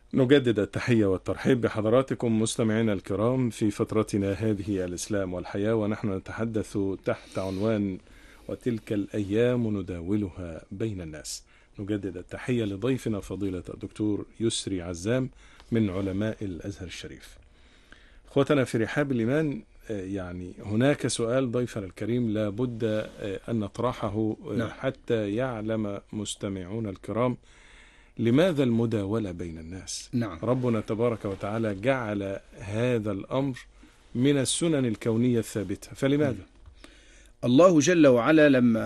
نجدد التحية والترحيب بحضراتكم مستمعينا الكرام في فترتنا هذه الإسلام والحياة، ونحن نتحدث تحت عنوان وتلك الأيام نداولها بين الناس. نجدد التحية لضيفنا فضيلة الدكتور يسري عزام من علماء الأزهر الشريف. أخوتنا في رحاب الإيمان، يعني هناك سؤال ضيفنا الكريم لا بد أن نطرحه حتى يعلم مستمعون الكرام: لماذا المداولة بين الناس؟ نعم. ربنا تبارك وتعالى جعل هذا الأمر من السنن الكونية الثابتة، فلماذا؟ الله جل وعلا لما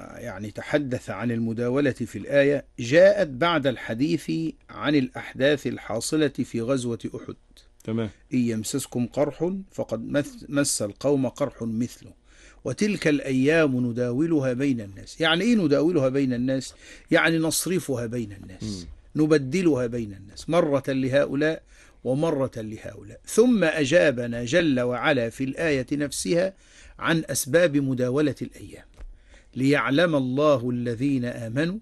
تحدث عن المداولة في الآية جاءت بعد الحديث عن الأحداث الحاصلة في غزوة أحد. تمام. إن يمسسكم قرح فقد مس القوم قرح مثله وتلك الأيام نداولها بين الناس. يعني إيه نداولها بين الناس؟ يعني نصرفها بين الناس، نبدلها بين الناس، مرة لهؤلاء ومرة لهؤلاء. ثم أجابنا جل وعلا في الآية نفسها عن أسباب مداولة الأيام: ليعلم الله الذين آمنوا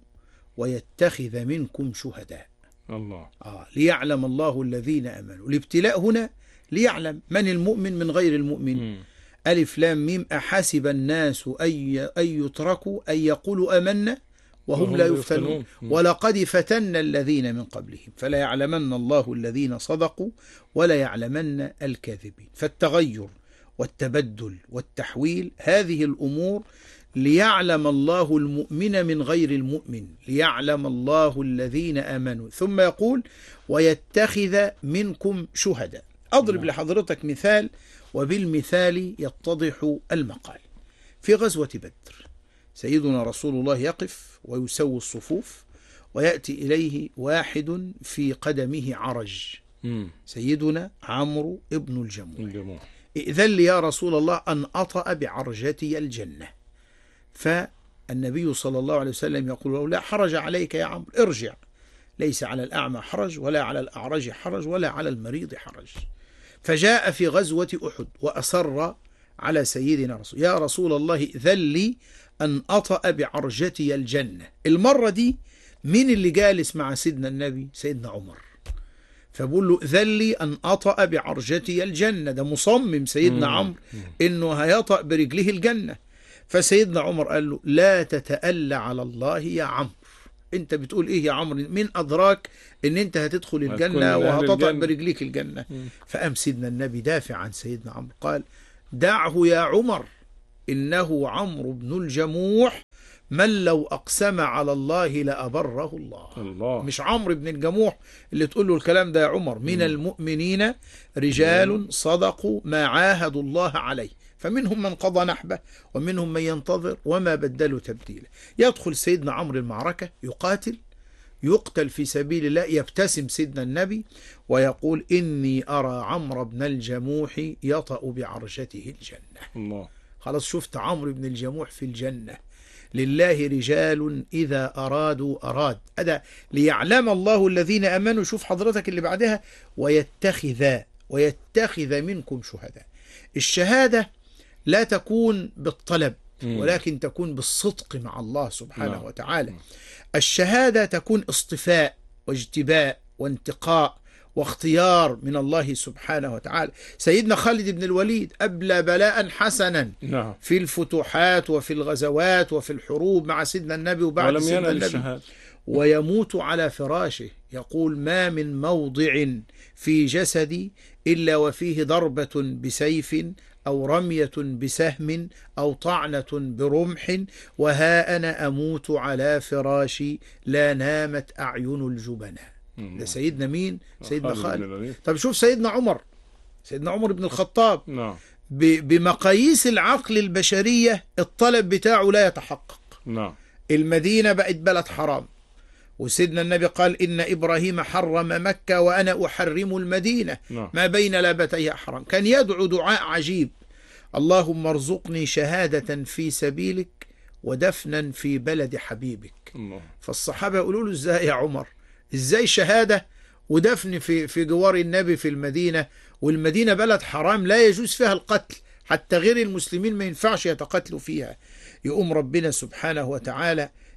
ويتخذ منكم شهداء. الله. ليعلم الله الذين آمنوا. الابتلاء هنا ليعلم من المؤمن من غير المؤمن. ألف لام ميم: أحسب الناس أن يتركوا أن يقولوا آمنا وهم لا يفتنون ولقد فتنا الذين من قبلهم فلا يعلمن الله الذين صدقوا ولا يعلمن الكاذبين. فالتغير والتبدل والتحويل هذه الأمور ليعلم الله المؤمن من غير المؤمن، ليعلم الله الذين آمنوا. ثم يقول: ويتخذ منكم شهداء. أضرب لحضرتك مثال وبالمثال يتضح المقال. في غزوة بدر سيدنا رسول الله يقف ويسوي الصفوف، ويأتي إليه واحد في قدمه عرج، سيدنا عمرو ابن الجموح. ائذن لي يا رسول الله أن أطأ بعرجتي الجنة. فالنبي صلى الله عليه وسلم يقول له: لا حرج عليك يا عمرو، ارجع، ليس على الأعمى حرج ولا على الأعرج حرج ولا على المريض حرج. فجاء في غزوة أحد وأصر على سيدنا رسول: يا رسول الله ائذن لي أن أطأ بعرجتي الجنة. المرة دي مين اللي جالس مع سيدنا النبي؟ سيدنا عمر. فبقول له: ائذن لي أن أطأ بعرجتي الجنة. ده مصمم سيدنا عمرو إنه هيطأ برجله الجنة. فسيدنا عمر قال له: لا تتألى على الله يا عمرو. انت بتقول ايه يا عمرو؟ مين ادراك ان انت هتدخل الجنة وهتطأ برجليك الجنة؟ فقام سيدنا النبي دافع عن سيدنا عمرو قال: دعه يا عمر، انه عمرو بن الجموح من لو اقسم على الله لأبره الله. مش عمرو بن الجموح اللي تقول له الكلام ده يا عمر. من المؤمنين رجال صدقوا ما عاهدوا الله عليه فمنهم من قضى نحبه ومنهم من ينتظر وما بدلوا تبديلا. يدخل سيدنا عمرو المعركة، يقتل في سبيل الله. يبتسم سيدنا النبي ويقول: إني أرى عمرو بن الجموح يطأ بعرجته الجنة. الله. خلاص شفت عمرو بن الجموح في الجنة. لله رجال إذا أرادوا أراد. هذا ليعلم الله الذين آمنوا. شوف حضرتك اللي بعدها: ويتخذ منكم شهداء. الشهادة لا تكون بالطلب ولكن تكون بالصدق مع الله سبحانه وتعالى. الشهادة تكون اصطفاء واجتباء وانتقاء واختيار من الله سبحانه وتعالى. سيدنا خالد بن الوليد أبلى بلاء حسنا في الفتوحات وفي الغزوات وفي الحروب مع سيدنا النبي وبعد سيدنا النبي، ويموت على فراشه يقول: ما من موضع في جسدي إلا وفيه ضربة بسيف أو رمية بسهم أو طعنة برمح، وها أنا أموت على فراشي لا نامت أعين الجبناء. ده سيدنا مين؟ سيدنا خالد. طب شوف سيدنا عمر بن الخطاب. بمقاييس العقل البشرية الطلب بتاعه لا يتحقق. المدينة بقت بلد حرام، وسيدنا النبي قال: إن إبراهيم حرم مكة وأنا أحرم المدينة، ما بين لابتيها حرام. كان يدعو دعاء عجيب: اللهم ارزقني شهادة في سبيلك ودفنا في بلد حبيبك. فالصحابة يقولوا له: ازاي يا عمر؟ ازاي شهادة ودفن في جوار النبي في المدينة، والمدينة بلد حرام لا يجوز فيها القتل، حتى غير المسلمين ما ينفعش يتقتلوا فيها. يقوم ربنا سبحانه وتعالى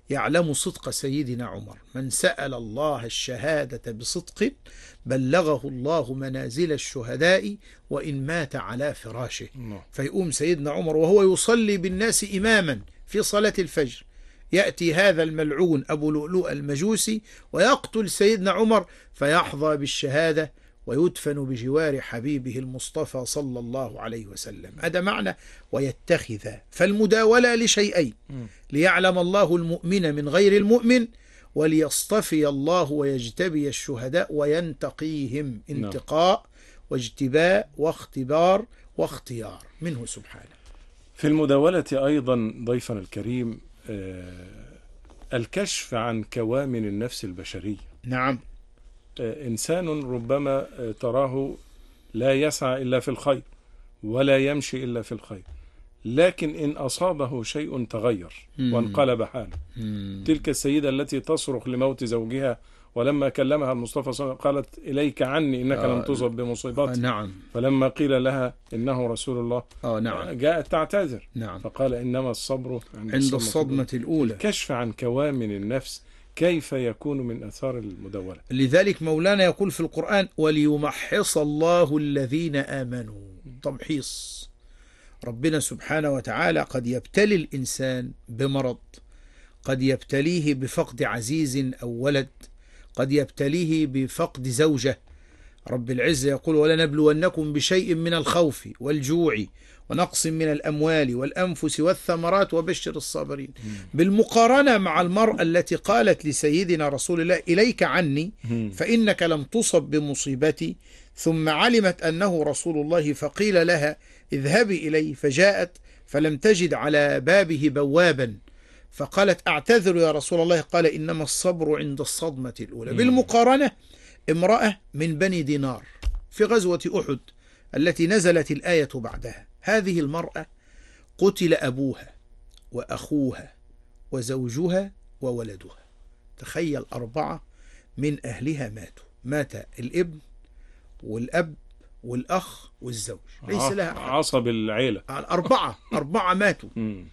يعلم صدق سيدنا عمر: من سأل الله الشهادة بصدق بلغه الله منازل الشهداء وإن مات على فراشه. فيقوم سيدنا عمر وهو يصلي بالناس إماما في صلاة الفجر، يأتي هذا الملعون أبو لؤلؤ المجوسي ويقتل سيدنا عمر فيحظى بالشهادة ويدفن بجوار حبيبه المصطفى صلى الله عليه وسلم. هذا معنى ويتخذ. فالمداولة لشيئين: ليعلم الله المؤمن من غير المؤمن، وليصطفي الله ويجتبي الشهداء وينتقيهم انتقاء واجتباء واختبار واختيار منه سبحانه. في المداولة أيضا ضيفنا الكريم الكشف عن كوامن النفس البشرية. نعم. إنسان ربما تراه لا يسعى إلا في الخير ولا يمشي إلا في الخير، لكن إن أصابه شيء تغير وانقلب حاله. تلك السيدة التي تصرخ لموت زوجها ولما كلمها المصطفى صلى الله عليه وسلم قالت: إليك عني إنك لم تصب بمصيبتي. نعم. فلما قيل لها إنه رسول الله جاءت تعتذر. نعم. فقال: إنما الصبر عند الصدمة الأولى. الكشف عن كوامن النفس كيف يكون من أثار المداولة. لذلك مولانا يقول في القرآن: وليمحص الله الذين آمنوا. تمحيص. ربنا سبحانه وتعالى قد يبتلي الإنسان بمرض، قد يبتليه بفقد عزيز أو ولد، قد يبتليه بفقد زوجة. رب العزة يقول: ولنبلونكم بشيء من الخوف والجوع ونقص من الأموال والأنفس والثمرات وبشر الصابرين. بالمقارنة مع المرأة التي قالت لسيدنا رسول الله: إليك عني فإنك لم تصب بمصيبتي، ثم علمت أنه رسول الله فقيل لها: اذهبي إليه، فجاءت فلم تجد على بابه بوابا فقالت: أعتذر يا رسول الله. قال: إنما الصبر عند الصدمة الأولى. بالمقارنة امرأة من بني دينار في غزوة أحد التي نزلت الآية بعدها، هذه المرأة قتل أبوها وأخوها وزوجها وولدها. تخيل 4 من أهلها ماتوا. مات الابن والأب والأخ والزوج، ليس لها عصب العيلة. 4 ماتوا.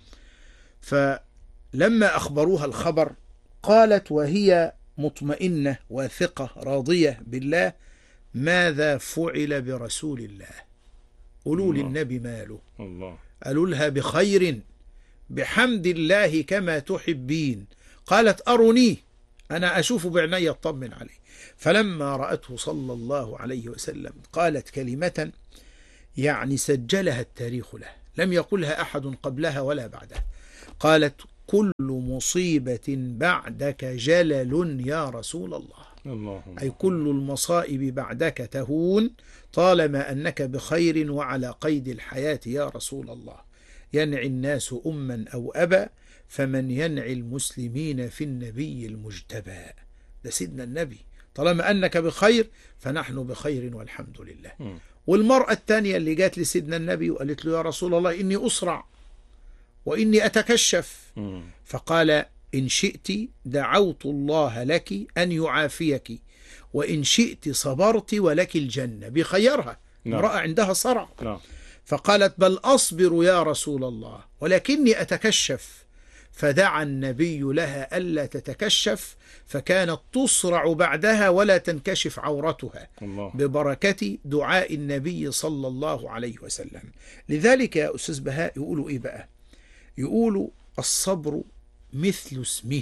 فلما أخبروها الخبر قالت وهي مطمئنة واثقة راضية بالله: ماذا فعل برسول الله؟ قولوا للنبي ماله. قالوا لها: بخير بحمد الله كما تحبين. قالت: أرنيه، أنا أشوف بعناية أطمن عليه. فلما رأته صلى الله عليه وسلم قالت كلمة يعني سجلها التاريخ له، لم يقلها أحد قبلها ولا بعدها. قالت: كل مصيبة بعدك جلل يا رسول الله. أي كل المصائب بعدك تهون طالما أنك بخير وعلى قيد الحياة يا رسول الله. ينعي الناس أما أو أبا، فمن ينعي المسلمين في النبي المجتبى. ده سيدنا النبي، طالما أنك بخير فنحن بخير والحمد لله. والمرأة الثانية اللي جات لسيدنا النبي وقالت له: يا رسول الله إني أسرع وإني أتكشف. فقال: إن شئت دعوت الله لك أن يعافيك، وإن شئت صبرت ولك الجنة. بخيرها. امرأة عندها صرع. فقالت: بل أصبر يا رسول الله ولكني أتكشف. فدعا النبي لها ألا تتكشف، فكانت تصرع بعدها ولا تنكشف عورتها ببركة دعاء النبي صلى الله عليه وسلم. لذلك يا أستاذ بهاء يقولوا إيه بقى؟ يقولوا: الصبر مثل اسمه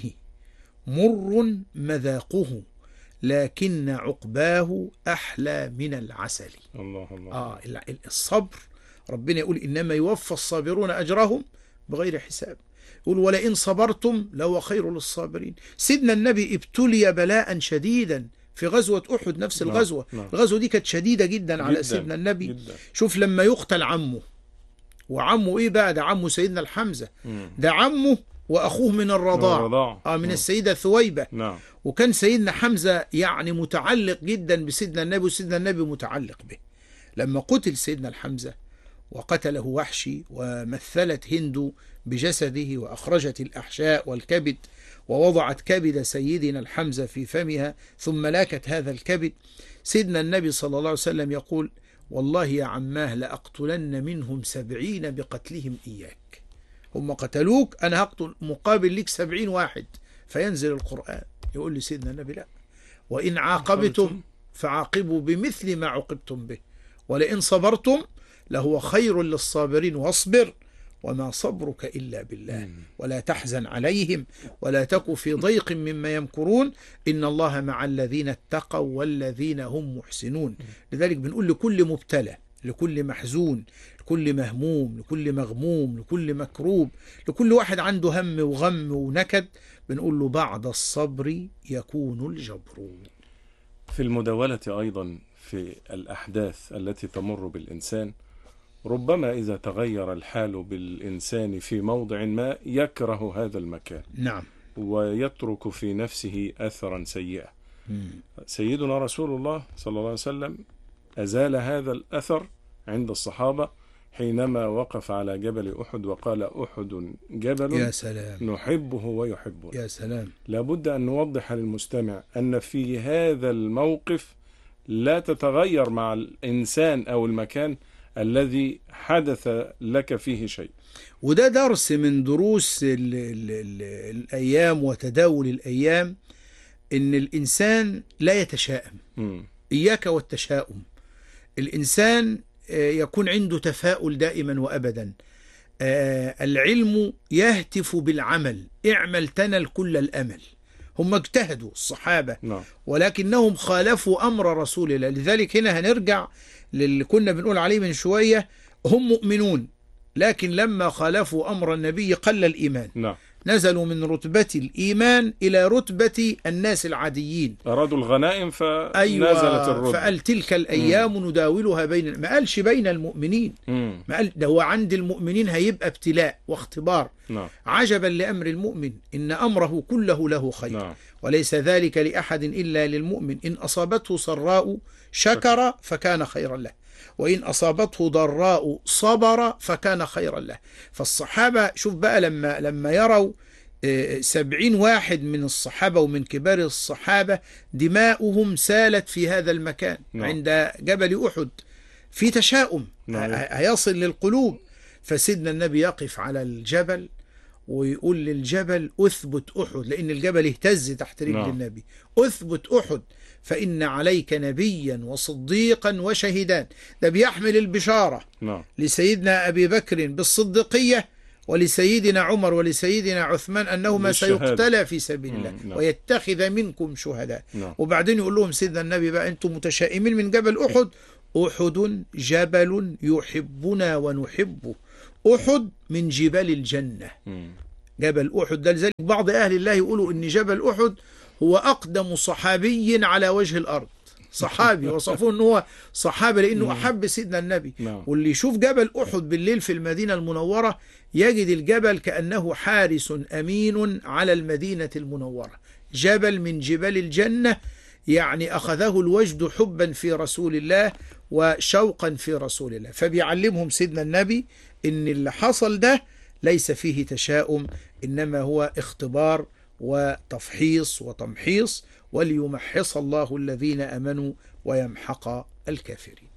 مر مذاقه لكن عقباه أحلى من العسل. الصبر ربنا يقول: إنما يوفى الصابرون أجرهم بغير حساب. يقول: ولئن صبرتم لهو خير للصابرين. سيدنا النبي ابتلي بلاء شديدا في غزوة أحد، نفس الغزوة. الغزوة دي كانت شديدة جدا على سيدنا النبي. شوف لما يقتل عمه، وعمه إيه بقى؟ ده عمه سيدنا الحمزة، ده عمه وأخوه من الرضاع من السيدة ثويبة. وكان سيدنا حمزة يعني متعلق جدا بسيدنا النبي، وسيدنا النبي متعلق به. لما قتل سيدنا الحمزة وقتله وحشي، ومثلت هند بجسده وأخرجت الأحشاء والكبد ووضعت كبد سيدنا الحمزة في فمها ثم لاكت هذا الكبد، سيدنا النبي صلى الله عليه وسلم يقول: والله يا عماه لأقتلن منهم 70 بقتلهم إياك. هم قتلوك، أنا هقتل مقابل لك 70 واحد فينزل القرآن يقول لسيدنا النبي لا، وإن عاقبتم فعاقبوا بمثل ما عوقبتم به ولئن صبرتم لهو خير للصابرين واصبر وما صبرك إلا بالله ولا تحزن عليهم ولا تك في ضيق مما يمكرون إن الله مع الذين اتقوا والذين هم محسنون. لذلك بنقول لكل مبتلى، لكل محزون، لكل مهموم، لكل مغموم، لكل مكروب، لكل واحد عنده هم وغم ونكد، بنقول له بعد الصبر يكون الجبر. في المداولة أيضا في الأحداث التي تمر بالإنسان، ربما إذا تغير الحال بالإنسان في موضع ما يكره هذا المكان، نعم، ويترك في نفسه أثرا سيئا. سيدنا رسول الله صلى الله عليه وسلم أزال هذا الأثر عند الصحابة حينما وقف على جبل أحد وقال أحد جبل يا سلام نحبه ويحبنا. يا سلام. لابد أن نوضح للمستمع أن في هذا الموقف لا تتغير مع الإنسان أو المكان الذي حدث لك فيه شيء. وده درس من دروس الأيام وتداول الأيام، إن الإنسان لا يتشائم. إياك والتشاؤم. الإنسان يكون عنده تفاؤل دائما وأبدا. العلم يهتف بالعمل، اعمل تنل كل الأمل. هم اجتهدوا الصحابة ولكنهم خالفوا أمر رسول الله. لذلك هنا هنرجع للي كنا بنقول عليه من شوية، هم مؤمنون لكن لما خالفوا أمر النبي قل الإيمان. نزلوا من رتبة الإيمان إلى رتبة الناس العاديين. أرادوا الغنائم فنزلت الرتبة. فقال تلك الأيام نداولها بين، ما قالش بين المؤمنين، ما قال ده هو عند المؤمنين هيبقى ابتلاء واختبار. عجبا لأمر المؤمن إن أمره كله له خير وليس ذلك لأحد إلا للمؤمن إن أصابته سراء شكر فكان خيرا له وإن أصابته ضراء صبر فكان خيرا له. فالصحابة شوف بقى لما يروا 70 واحد من الصحابة ومن كبار الصحابة دماؤهم سالت في هذا المكان عند جبل أحد، في تشاؤم هيصل للقلوب. فسيدنا النبي يقف على الجبل ويقول للجبل أثبت أحد، لأن الجبل اهتز تحت رجل النبي. أثبت أحد فإن عليك نبيا وصديقا وشهيدان. ده بيحمل البشارة لسيدنا أبي بكر بالصديقية ولسيدنا عمر ولسيدنا عثمان أنهما سيقتلى في سبيل الله ويتخذ منكم شهداء. وبعدين يقول لهم سيدنا النبي بقى أنتم متشائمين من جبل أحد، أحد جبل يحبنا ونحبه، أحد من جبال الجنة. جبل أحد ده لذلك بعض أهل الله يقولوا إن جبل أحد هو أقدم صحابي على وجه الأرض. صحابي وصفوه أنه هو صحابي لأنه أحب سيدنا النبي. واللي يشوف جبل أحد بالليل في المدينة المنورة يجد الجبل كأنه حارس أمين على المدينة المنورة. جبل من جبال الجنة، يعني أخذه الوجد حبا في رسول الله وشوقا في رسول الله. فبيعلمهم سيدنا النبي إن اللي حصل ده ليس فيه تشاؤم، إنما هو اختبار وتفحيص وتمحيص، وليمحص الله الذين آمنوا ويمحق الكافرين.